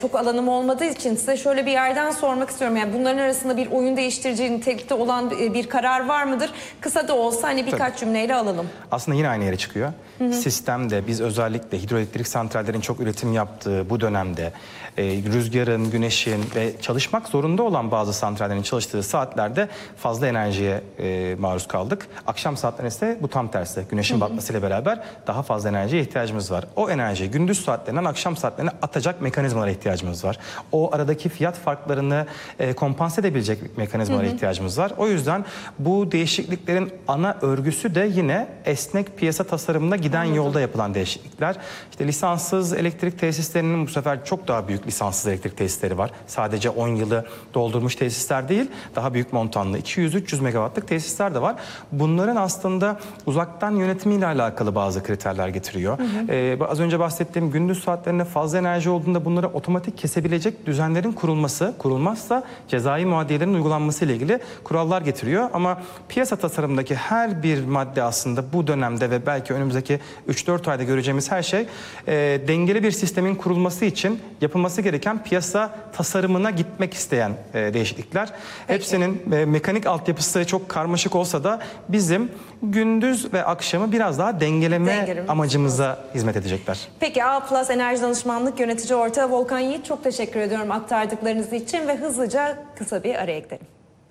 Çok alanım olmadığı için size şöyle bir yerden sormak istiyorum. Yani bunların arasında bir oyun değiştirici nitelikte olan bir karar var mıdır? Kısa da olsa hani birkaç cümleyle alalım. Aslında yine aynı yere çıkıyor. Sistemde biz özellikle hidroelektrik santrallerin çok üretim yaptığı bu dönemde rüzgarın, güneşin ve çalışmak zorunda olan bazı santrallerin çalıştığı saatlerde fazla enerjiye maruz kaldık. Akşam saatlerinde ise bu tam tersi. Güneşin batmasıyla beraber daha fazla enerjiye ihtiyacımız var. O enerjiyi gündüz saatlerinden akşam saatlerine atacak mekanizmalara ihtiyacımız var. O aradaki fiyat farklarını kompanse edebilecek mekanizmalara ihtiyacımız var. O yüzden bu değişikliklerin ana örgüsü de yine esnek piyasa tasarımına giden yolda yapılan değişiklikler. İşte lisanssız elektrik tesislerinin bu sefer çok daha büyük lisanssız elektrik tesisleri var. Sadece 10 yılı doldurmuş tesisler değil, daha büyük montanlı 200-300 megawattlık tesisler de var. Bunların aslında uzaktan yönetimiyle alakalı bazı kriterler getiriyor. Az önce bahsettiğim gündüz saatlerinde fazla enerji olduğunda bunları otomatik kesebilecek düzenlerin kurulması, kurulmazsa cezai muadilelerin uygulanması ile ilgili kurallar getiriyor. Ama piyasa tasarımındaki her bir madde aslında bu dönemde ve belki önümüzdeki 3-4 ayda göreceğimiz her şey dengeli bir sistemin kurulması için yapılması gereken piyasa tasarımına gitmek isteyen değişiklikler. Peki. Hepsinin mekanik altyapısı çok karmaşık olsa da bizim gündüz ve akşamı biraz daha dengeleme amacımıza hizmet edecekler. Peki A+ Enerji Danışmanlık Yönetici Ortağı Volkan Yiğit, çok teşekkür ediyorum aktardıklarınız için ve hızlıca kısa bir araya gidelim.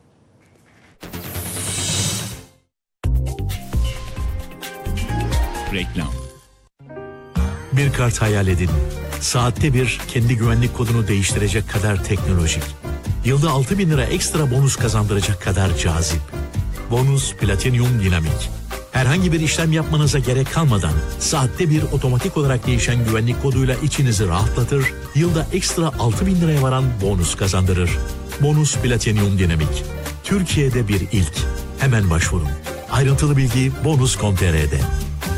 Reklam. Bir kart hayal edin. Saatte bir kendi güvenlik kodunu değiştirecek kadar teknolojik. Yılda 6.000 lira ekstra bonus kazandıracak kadar cazip. Bonus Platinum Dinamik. Herhangi bir işlem yapmanıza gerek kalmadan saatte bir otomatik olarak değişen güvenlik koduyla içinizi rahatlatır, yılda ekstra 6.000 liraya varan bonus kazandırır. Bonus Platinum Dinamik. Türkiye'de bir ilk. Hemen başvurun. Ayrıntılı bilgi bonus.com.tr'de.